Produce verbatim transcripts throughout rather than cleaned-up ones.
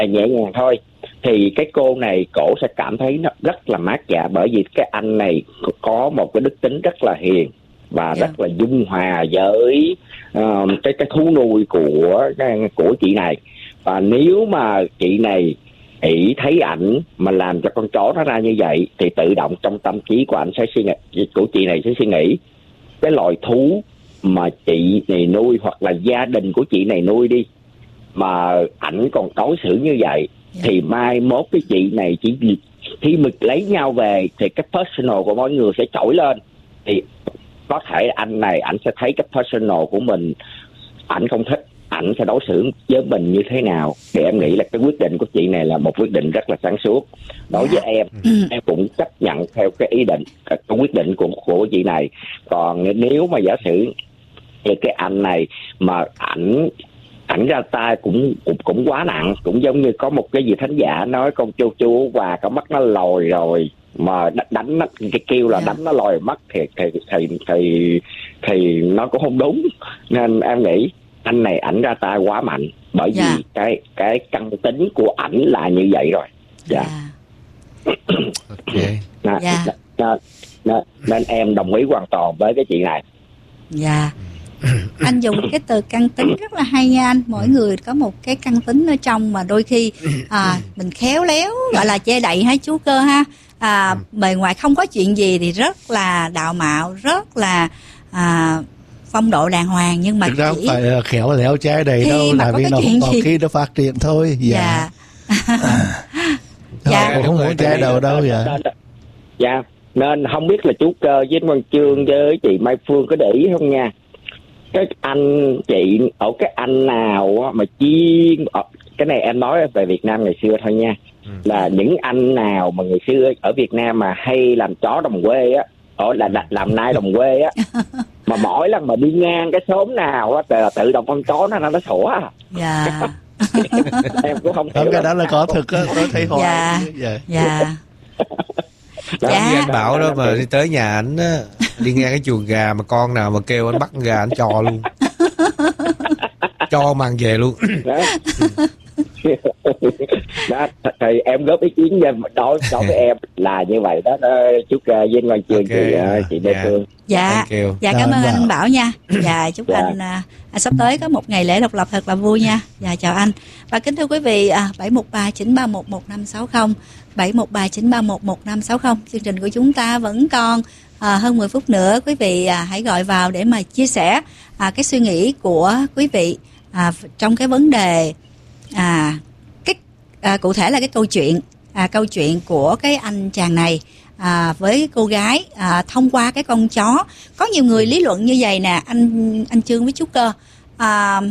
nhẹ nhàng thôi. Thì cái cô này cổ sẽ cảm thấy nó rất là mát dạ, bởi vì cái anh này có một cái đức tính rất là hiền và yeah. rất là dung hòa với uh, cái cái thú nuôi của của chị này. Và nếu mà chị này ỷ thấy ảnh mà làm cho con chó nó ra như vậy thì tự động trong tâm trí của ảnh sẽ suy nghĩ, của chị này sẽ suy nghĩ cái loài thú mà chị này nuôi hoặc là gia đình của chị này nuôi đi mà ảnh còn đối xử như vậy, yeah. thì mai mốt cái chị này chỉ khi mình lấy nhau về thì cái personal của mỗi người sẽ trỗi lên, thì có thể anh này ảnh sẽ thấy cái personal của mình ảnh không thích, ảnh sẽ đối xử với mình như thế nào. Thì em nghĩ là cái quyết định của chị này là một quyết định rất là sáng suốt. Đối với em, em cũng chấp nhận theo cái ý định, cái quyết định của của chị này. Còn nếu mà giả sử thì cái anh này mà ảnh ảnh ra tay cũng cũng cũng quá nặng, cũng giống như có một cái gì thánh giả nói con chu chu và có mắt nó lồi rồi mà đánh nó, cái kêu là đánh nó lồi mắt thì thì thì thì thì nó cũng không đúng. Nên em nghĩ anh này ảnh ra tay quá mạnh, bởi vì yeah. cái cái căn tính của ảnh là như vậy rồi. Dạ. Yeah. Okay. Nên, yeah. nên, nên, nên em đồng ý hoàn toàn với cái chị này. Dạ. Yeah. Anh dùng cái từ căn tính rất là hay nha anh. Mỗi người có một cái căn tính ở trong mà đôi khi à, mình khéo léo gọi là che đậy hả chú Cơ ha. À, bề ngoài không có chuyện gì thì rất là đạo mạo, rất là à, phong độ đàng hoàng, nhưng mà thực ra chỉ phải khéo léo che đậy đâu, là vì nó có khi nó phát triển thôi. Dạ. Dạ. Dạ. Không muốn che đầu đâu. Dạ. Dạ. Nên không biết là chú Cơ với anh Văn Chương với chị Mai Phương có để ý không nha. Cái anh chị ở cái anh nào mà chuyên, cái này em nói về Việt Nam ngày xưa thôi nha, ừ. là những anh nào mà ngày xưa ở Việt Nam mà hay làm chó đồng quê á, ở là làm nai đồng quê á, mà mỗi lần mà đi ngang cái xóm nào á là tự động con chó nó nó sủa. Dạ. Em cũng không hiểu. Cái đó là có thực á, tôi thấy hoài. Dạ. Dạ. Dạ. Đó, dạ. Anh Bảo đó mà đi tới nhà ảnh á, đi ngang cái chuồng gà mà con nào mà kêu anh bắt gà anh cho luôn, cho mang về luôn. Đó. Đó, thì em góp ý kiến về đối đối với em là như vậy đó, đó chúc uh, Vinh Văn Chương okay. chị uh, chị Lê Phương. Dạ. Dạ cảm ơn anh Bảo nha. Dạ chúc dạ. anh uh, sắp tới có một ngày lễ độc lập thật là vui nha. Dạ chào anh. Và kính thưa quý vị, uh, bảy một ba chín ba một một năm sáu không bảy một ba chín ba một một năm sáu không. Chương trình của chúng ta vẫn còn à, hơn mười phút nữa. Quý vị à, hãy gọi vào để mà chia sẻ à, cái suy nghĩ của quý vị à, trong cái vấn đề à, cái à, cụ thể là cái câu chuyện à, câu chuyện của cái anh chàng này à, với cô gái à, thông qua cái con chó. Có nhiều người lý luận như vậy nè anh anh Chương với chú Cơ, à,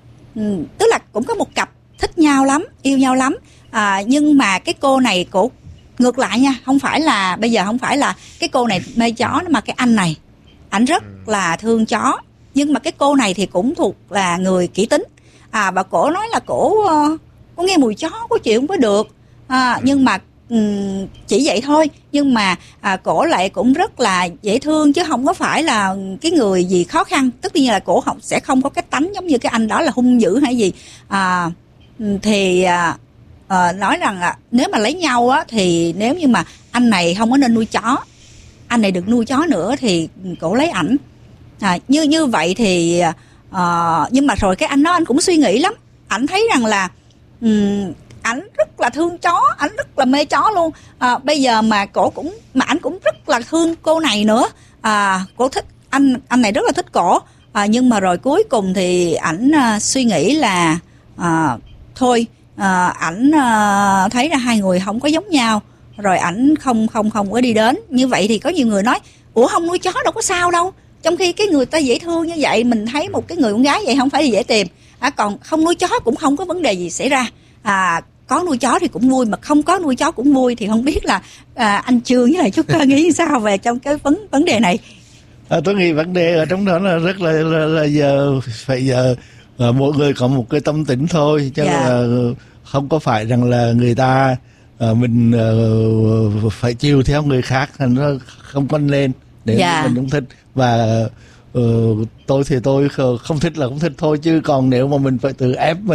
tức là cũng có một cặp thích nhau lắm, yêu nhau lắm. À, nhưng mà cái cô này cổ ngược lại nha, không phải là bây giờ không phải là cái cô này mê chó, mà cái anh này ảnh rất là thương chó, nhưng mà cái cô này thì cũng thuộc là người kỹ tính. À, và cổ nói là cổ uh, có nghe mùi chó có chịu không có được, à, nhưng mà um, chỉ vậy thôi, nhưng mà à, cổ lại cũng rất là dễ thương chứ không có phải là cái người gì khó khăn. Tất nhiên là cổ không sẽ không có cái tánh giống như cái anh đó là hung dữ hay gì. À, thì à, À, nói rằng à, nếu mà lấy nhau á thì nếu như mà anh này không có nên nuôi chó, anh này đừng nuôi chó nữa thì cổ lấy ảnh. À, như như vậy thì à, nhưng mà rồi cái anh đó anh cũng suy nghĩ lắm, ảnh thấy rằng là um, ảnh rất là thương chó, ảnh rất là mê chó luôn. À, bây giờ mà cổ cũng mà ảnh cũng rất là thương cô này nữa. À, cổ thích anh anh này rất là thích cổ. À, nhưng mà rồi cuối cùng thì ảnh à, suy nghĩ là à, thôi. À, ảnh à, thấy ra hai người không có giống nhau, rồi ảnh không không không có đi đến. Như vậy thì có nhiều người nói ủa không nuôi chó đâu có sao đâu, trong khi cái người ta dễ thương như vậy, mình thấy một cái người con gái vậy không phải là dễ tìm. À, còn không nuôi chó cũng không có vấn đề gì xảy ra. À, có nuôi chó thì cũng vui, mà không có nuôi chó cũng vui. Thì không biết là à, anh Chương với lại chú Cơ nghĩ sao về trong cái vấn vấn đề này? À, tôi nghĩ vấn đề ở trong đó là rất là là, là giờ phải giờ À, mỗi người có một cái tâm tính thôi, chứ yeah. là không có phải rằng là người ta à, mình à, phải chiều theo người khác, nó không quân lên để yeah. mình không thích. Và uh, tôi thì tôi không thích là không thích thôi, chứ còn nếu mà mình phải tự ép mình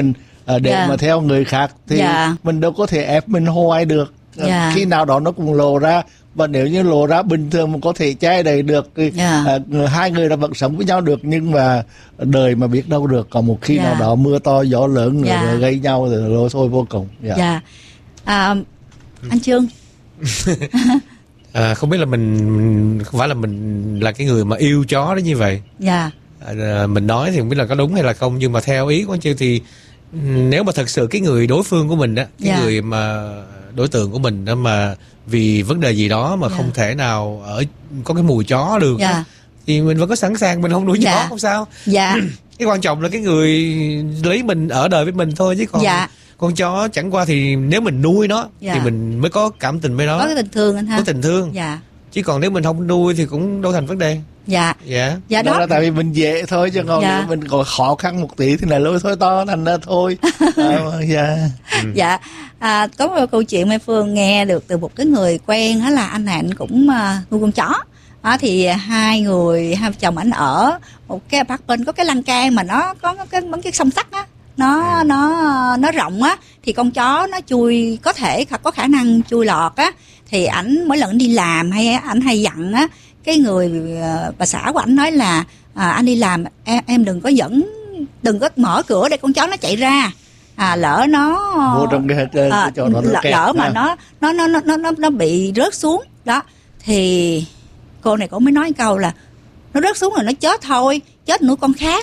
à, để yeah. mà theo người khác thì yeah. mình đâu có thể ép mình hoài được. Yeah. Khi nào đó nó cũng lộ ra, và nếu như lộ ra bình thường mà có thể che đậy được thì yeah. à, hai người đã vẫn sống với nhau được, nhưng mà đời mà biết đâu được, còn một khi yeah. nào đó mưa to gió lớn yeah. rồi gây nhau thì lôi thôi vô cùng. Dạ. Yeah. Yeah. À, anh Trương. À, không biết là mình không phải là mình là cái người mà yêu chó đó như vậy. Dạ. À, mình nói thì không biết là có đúng hay là không, nhưng mà theo ý của anh Trương thì nếu mà thật sự cái người đối phương của mình đó, cái dạ. người mà đối tượng của mình đó mà vì vấn đề gì đó mà dạ. không thể nào ở có cái mùi chó được dạ. đó, thì mình vẫn có sẵn sàng mình không nuôi dạ. chó không sao. Dạ. Cái quan trọng là cái người lấy mình ở đời với mình thôi, chứ còn dạ. con chó chẳng qua thì nếu mình nuôi nó dạ. thì mình mới có cảm tình với nó, có cái tình thương anh ha, có tình thương. Dạ. Chứ còn nếu mình không nuôi thì cũng đâu thành vấn đề. Dạ. Dạ. Dạ đó. Đó là tại vì mình dễ thôi, chứ còn dạ. mình còn khó khăn một tí thì là lôi thôi to thành ra thôi. À, dạ. Ừ. Dạ. À, có một câu chuyện Mai Phương nghe được từ một cái người quen, đó là anh này anh cũng uh, nuôi con chó. Đó, thì hai người hai chồng ảnh ở một cái apartment có cái lan can mà nó có cái mấy cái song sắt á, nó à. nó nó rộng á, thì con chó nó chui có thể có khả năng chui lọt á, thì ảnh mỗi lần đi làm hay ảnh hay dặn á cái người bà xã của ảnh nói là à, anh đi làm em, em đừng có dẫn đừng có mở cửa để con chó nó chạy ra, à lỡ nó vô trong cái, cái, à, cái chỗ nó lỡ, kẹt, lỡ mà nó nó nó nó nó nó bị rớt xuống đó, thì cô này cũng mới nói câu là nó rớt xuống rồi nó chết thôi, chết nuôi con khác.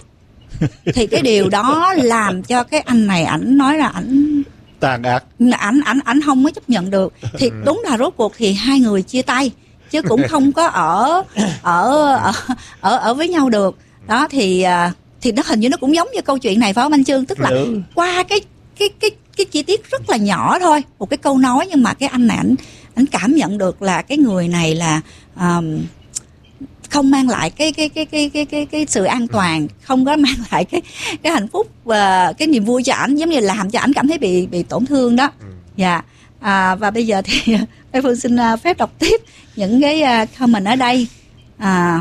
Thì cái điều đó làm cho cái anh này ảnh nói là ảnh tàn ác, ảnh ảnh ảnh không có chấp nhận được. Thì đúng là rốt cuộc thì hai người chia tay chứ cũng không có ở ở ở ở, ở với nhau được. Đó thì thì nó hình như nó cũng giống như câu chuyện này phải không anh Trương, tức là ừ. qua cái cái cái cái chi tiết rất là nhỏ thôi, một cái câu nói, nhưng mà cái anh này ảnh ảnh cảm nhận được là cái người này là um, không mang lại cái cái cái cái cái cái cái sự an toàn, không có mang lại cái cái hạnh phúc và cái niềm vui cho ảnh, giống như làm cho ảnh cảm thấy bị bị tổn thương đó. Dạ. À, và bây giờ thì Mai Phương xin phép đọc tiếp những cái comment ở đây. À,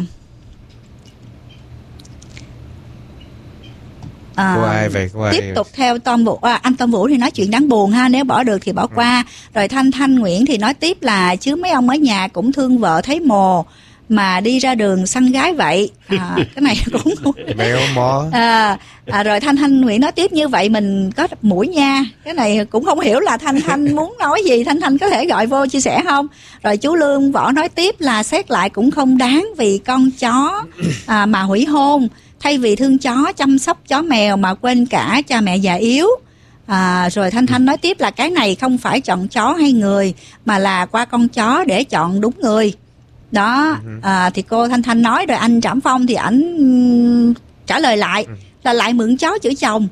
À, quay về, quay tiếp tục theo Tom Vũ, à, anh Tom Vũ thì nói chuyện đáng buồn ha, nếu bỏ được thì bỏ qua. Rồi Thanh Thanh Nguyễn thì nói tiếp là chứ mấy ông ở nhà cũng thương vợ thấy mồ mà đi ra đường săn gái vậy. À, cái này cũng mèo mò. À, à, rồi Thanh Thanh Nguyễn nói tiếp như vậy mình có mũi nha. Cái này cũng không hiểu là Thanh Thanh muốn nói gì, Thanh Thanh có thể gọi vô chia sẻ không? Rồi chú Lương Võ nói tiếp là xét lại cũng không đáng vì con chó à, mà hủy hôn, thay vì thương chó chăm sóc chó mèo mà quên cả cha mẹ già yếu. À, rồi Thanh Thanh nói tiếp là cái này không phải chọn chó hay người mà là qua con chó để chọn đúng người. Đó, à, thì cô Thanh Thanh nói, rồi anh Trảm Phong thì ảnh um, trả lời lại là lại mượn chó chửi chồng.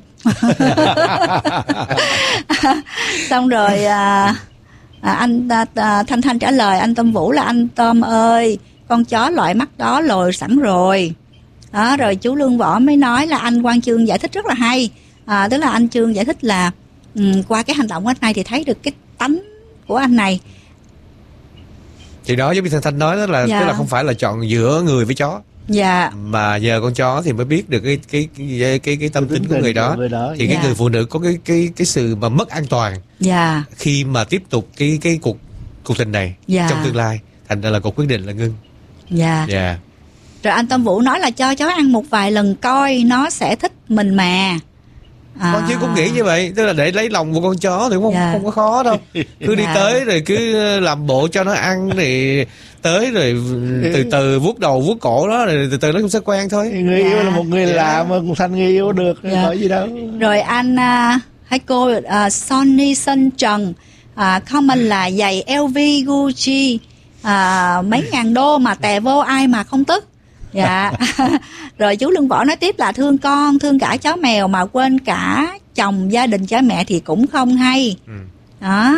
Xong rồi à, à, anh à, à, Thanh Thanh trả lời anh Tom Vũ là anh Tom ơi, con chó loại mắt đó lồi sẵn rồi. Đó, rồi chú Lương Võ mới nói là anh Quang Chương giải thích rất là hay. À, tức là anh Chương giải thích là um, qua cái hành động của anh này thì thấy được cái tánh của anh này. Thì đó, giống như Thanh Thanh nói đó là, dạ. tức là không phải là chọn giữa người với chó, dạ. mà nhờ con chó thì mới biết được cái cái cái cái, cái tâm tính của người đó. Người đó. Thì dạ. cái người phụ nữ có cái cái cái sự mà mất an toàn, dạ. khi mà tiếp tục cái cái cuộc cuộc tình này, dạ. trong tương lai, thành ra là cô quyết định là ngưng. Dạ. Dạ. Rồi anh Tâm Vũ nói là cho chó ăn một vài lần coi nó sẽ thích mình mà. À. Con chứ cũng nghĩ như vậy, tức là để lấy lòng của con chó thì cũng không, dạ. không có khó đâu. Cứ đi dạ. tới rồi cứ làm bộ cho nó ăn, thì tới rồi từ từ vuốt đầu vuốt cổ đó, rồi từ từ nó cũng sẽ quen thôi. Người dạ. yêu là một người dạ. lạ mà thành người yêu được, dạ. nói gì đâu. Rồi anh uh, hay cô uh, Sonny Sơn Trần uh, comment là giày lờ vê Gucci uh, mấy ngàn đô mà tè vô ai mà không tức. Dạ. Rồi chú Lương Võ nói tiếp là thương con, thương cả chó mèo mà quên cả chồng, gia đình, cha mẹ thì cũng không hay. Ừ. Đó.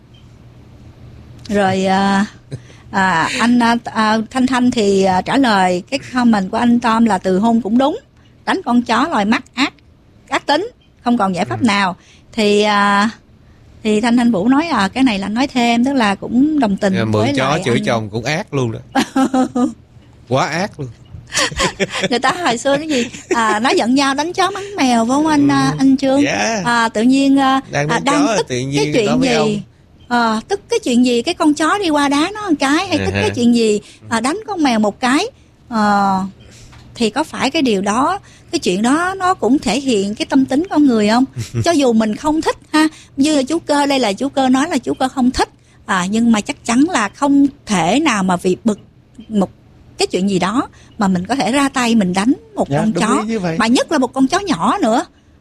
Rồi à, à, anh à, Thanh Thanh thì à, trả lời cái comment của anh Tom là từ hôn cũng đúng, đánh con chó lòi mắt ác ác tính, không còn giải pháp ừ. nào. Thì à, thì Thanh Thanh Vũ nói à cái này là nói thêm, tức là cũng đồng tình. Mượn chó chửi anh... chồng cũng ác luôn đó. Quá ác luôn. Người ta hồi xưa cái gì à, nói giận nhau đánh chó mắng mèo phải không anh? Ừ. Anh Trương Yeah. à, tự nhiên à, đang, à, đang tức tự nhiên cái chuyện gì à, tức cái chuyện gì cái con chó đi qua đá nó một cái, hay tức cái chuyện gì à, đánh con mèo một cái à, thì có phải cái điều đó, cái chuyện đó nó cũng thể hiện cái tâm tính con người không? Cho dù mình không thích ha, như là chú Cơ đây, là chú Cơ nói là chú Cơ không thích à, nhưng mà chắc chắn là không thể nào mà vì bực một cái chuyện gì đó mà mình có thể ra tay mình đánh một dạ, con chó, mà nhất là một con chó nhỏ nữa.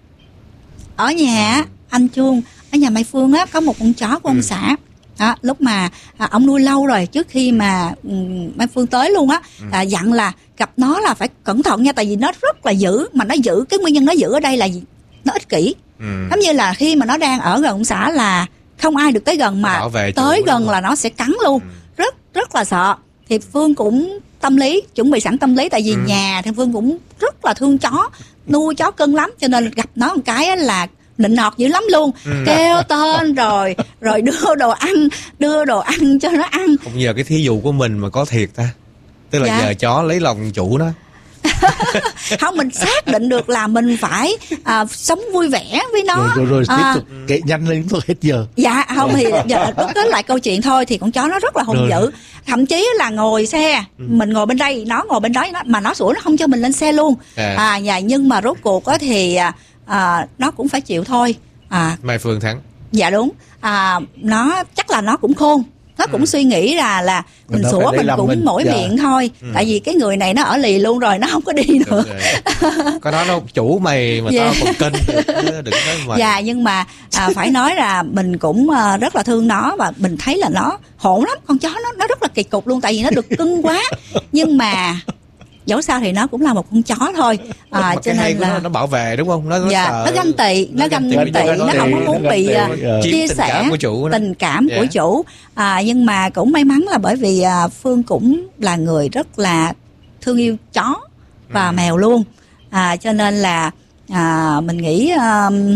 Ở nhà anh Chuông, ở nhà Mai Phương á, có một con chó của ông ừ. xã à, lúc mà à, ông nuôi lâu rồi, trước khi mà um, Mai Phương tới luôn á, ừ. à, dặn là gặp nó là phải cẩn thận nha, tại vì nó rất là dữ, mà nó dữ, cái nguyên nhân nó dữ ở đây là gì? Nó ích kỷ. ừ. Giống như là khi mà nó đang ở gần ông xã là không ai được tới gần, mà tới gần là nó sẽ cắn luôn. ừ. rất rất là sợ. Thì Phương cũng tâm lý, chuẩn bị sẵn tâm lý, tại vì ừ. nhà thì Phương cũng rất là thương chó, nuôi chó cưng lắm, cho nên gặp nó một cái là nịnh nọt dữ lắm luôn. ừ. Kêu tên rồi rồi đưa đồ ăn đưa đồ ăn cho nó ăn. Không nhờ cái thí dụ của mình mà có thiệt ta, tức là dạ. giờ chó lấy lòng chủ nó. Không, mình xác định được là mình phải à, sống vui vẻ với nó. Rồi rồi, rồi à, tiếp tục kể nhanh lên thôi hết giờ. Dạ không thì giờ đúc kết lại câu chuyện thôi, thì con chó nó rất là hung dữ, thậm chí là ngồi xe ừ. mình ngồi bên đây, nó ngồi bên đó, mà nó sủa nó không cho mình lên xe luôn. à, à dạ, nhưng mà rốt cuộc á thì à, nó cũng phải chịu thôi. à, Mai Phương thắng. Dạ đúng. à, nó chắc là nó cũng khôn, nó cũng ừ. suy nghĩ là là mình sủa mình cũng mình. mỗi dạ. miệng thôi. ừ. Tại vì cái người này nó ở lì luôn rồi, nó không có đi nữa. Có đó đâu chủ mày mà yeah. tao còn kênh được, đừng nói mà. Dạ, nhưng mà à, phải nói là mình cũng uh, rất là thương nó, và mình thấy là nó hỗn lắm, con chó nó nó rất là kỳ cục luôn, tại vì nó được cưng quá. Nhưng mà dẫu sao thì nó cũng là một con chó thôi. à, cho nên là nó, nó bảo vệ đúng không? Nó, nó, dạ, sợ... nó ganh tị, nó ganh tị, nó không có muốn bị uh, chia sẻ tình cảm của chủ, tình cảm yeah. của chủ. À, nhưng mà cũng may mắn là bởi vì uh, Phương cũng là người rất là thương yêu chó và ừ. mèo luôn. À, cho nên là à, mình nghĩ uh,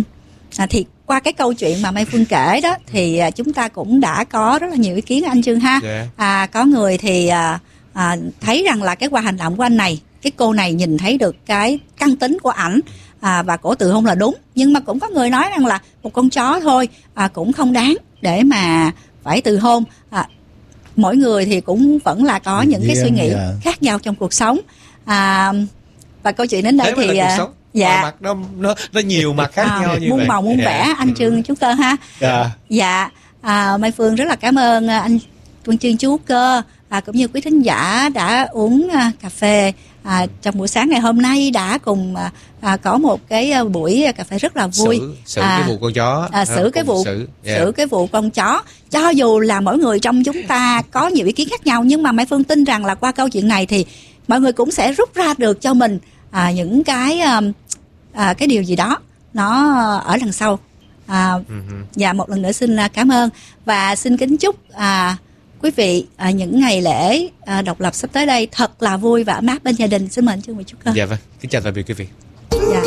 à, thì qua cái câu chuyện mà Mai Phương kể đó, thì uh, chúng ta cũng đã có rất là nhiều ý kiến anh Trương ha. yeah. À, có người thì uh, À, thấy rằng là cái qua hành động của anh này, cái cô này nhìn thấy được cái căn tính của ảnh, à, và cổ tự hôn là đúng. Nhưng mà cũng có người nói rằng là một con chó thôi à, cũng không đáng để mà phải từ hôn. à, Mỗi người thì cũng vẫn là có những cái suy nghĩ yeah. khác nhau trong cuộc sống. à, Và câu chuyện đến đây thế thì là cuộc sống. Dạ, mặt nó, nó nó nhiều mặt khác à, nhau như muôn vậy. màu muôn yeah. vẻ anh Trương chú Cơ ha. yeah. Dạ, à, Mai Phương rất là cảm ơn anh Quân Trương chú Cơ, à, cũng như quý thính giả đã uống à, cà phê à, trong buổi sáng ngày hôm nay, đã cùng à, à, có một cái à, buổi cà phê rất là vui. Xử, xử à, cái vụ con chó. À, xử cái vụ xử, yeah. xử cái vụ con chó. Cho dù là mỗi người trong chúng ta có nhiều ý kiến khác nhau, nhưng mà Mai Phương tin rằng là qua câu chuyện này thì mọi người cũng sẽ rút ra được cho mình à, những cái à, à, cái điều gì đó nó ở đằng sau. À, uh-huh. Dạ, một lần nữa xin cảm ơn và xin kính chúc à, quý vị à, những ngày lễ à, độc lập sắp tới đây thật là vui và ấm áp bên gia đình. Xin mời anh Trương và chú Cơ. Dạ vâng, kính chào tạm biệt quý vị. Dạ.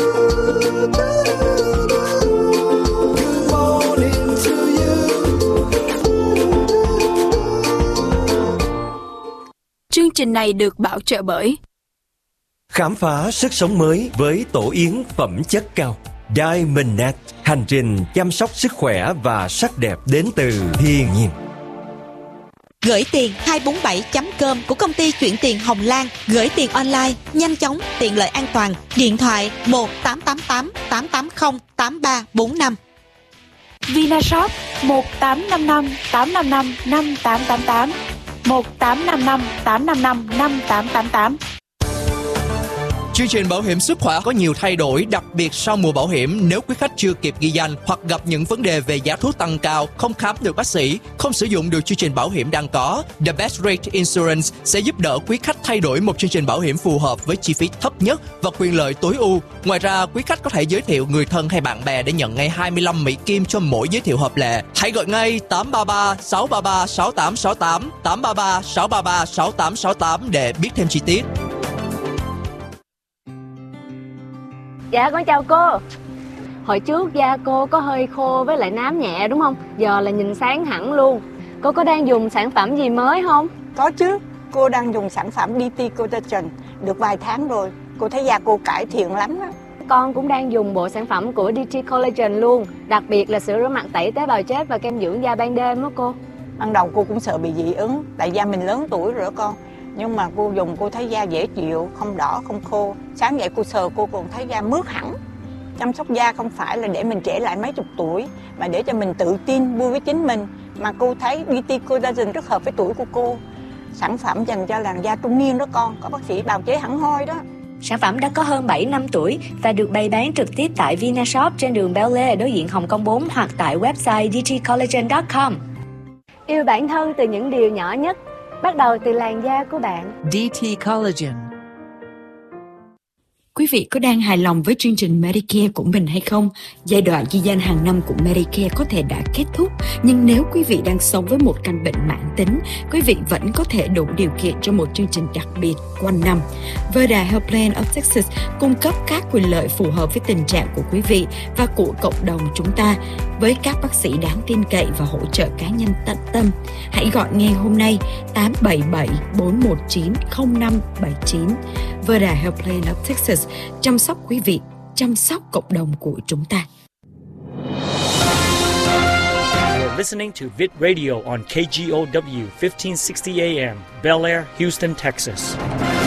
Chương trình này được bảo trợ bởi khám phá sức sống mới với tổ yến phẩm chất cao Diamondnet, hành trình chăm sóc sức khỏe và sắc đẹp đến từ thiên nhiên. Gửi tiền hai bốn bảy chấm com của công ty chuyển tiền Hồng Lan. Gửi tiền online, nhanh chóng, tiện lợi, an toàn. Điện thoại một tám tám tám tám tám không tám ba bốn năm. Vinashop một tám năm năm tám năm năm năm tám tám tám, một tám năm năm tám năm năm năm tám tám tám. Chương trình bảo hiểm sức khỏe có nhiều thay đổi, đặc biệt sau mùa bảo hiểm. Nếu quý khách chưa kịp ghi danh hoặc gặp những vấn đề về giá thuốc tăng cao, không khám được bác sĩ, không sử dụng được chương trình bảo hiểm đang có, The Best Rate Insurance sẽ giúp đỡ quý khách thay đổi một chương trình bảo hiểm phù hợp với chi phí thấp nhất và quyền lợi tối ưu. Ngoài ra, quý khách có thể giới thiệu người thân hay bạn bè để nhận ngay hai mươi lăm Mỹ Kim cho mỗi giới thiệu hợp lệ. Hãy gọi ngay tám ba ba sáu ba ba sáu tám sáu tám, tám ba ba sáu ba ba sáu tám sáu tám để biết thêm chi tiết. Dạ con chào cô. Hồi trước da cô có hơi khô với lại nám nhẹ đúng không? Giờ là nhìn sáng hẳn luôn. Cô có đang dùng sản phẩm gì mới không? Có chứ, cô đang dùng sản phẩm đê tê Collagen được vài tháng rồi, cô thấy da cô cải thiện lắm đó. Con cũng đang dùng bộ sản phẩm của đê tê Collagen luôn, đặc biệt là sữa rửa mặt tẩy tế bào chết và kem dưỡng da ban đêm đó cô. Ban đầu cô cũng sợ bị dị ứng, tại da mình lớn tuổi rồi đó con. Nhưng mà cô dùng cô thấy da dễ chịu, không đỏ, không khô. Sáng dậy cô sờ cô còn thấy da mướt hẳn. Chăm sóc da không phải là để mình trẻ lại mấy chục tuổi, mà để cho mình tự tin, vui với chính mình. Mà cô thấy đê tê Collagen rất hợp với tuổi của cô. Sản phẩm dành cho làn da trung niên đó con, có bác sĩ bào chế hẳn hoi đó. Sản phẩm đã có hơn bảy năm tuổi và được bày bán trực tiếp tại Vinashop trên đường Bel Air đối diện Hồng Kông bốn hoặc tại website d t collagen chấm com. Yêu bản thân từ những điều nhỏ nhất, bắt đầu từ làn da của bạn. đê tê Collagen. Quý vị có đang hài lòng với chương trình Medicare của mình hay không? Giai đoạn ghi danh hàng năm của Medicare có thể đã kết thúc, nhưng nếu quý vị đang sống với một căn bệnh mãn tính, quý vị vẫn có thể đủ điều kiện cho một chương trình đặc biệt quanh năm. Verda Health Plan of Texas cung cấp các quyền lợi phù hợp với tình trạng của quý vị và của cộng đồng chúng ta, với các bác sĩ đáng tin cậy và hỗ trợ cá nhân tận tâm. Hãy gọi ngay hôm nay tám bảy bảy bốn một chín không năm bảy chín. Verda Health Plan of Texas, chăm sóc quý vị, chăm sóc cộng đồng của chúng ta. You're listening to Vit Radio on K G O W fifteen sixty A M, Bel Air, Houston, Texas.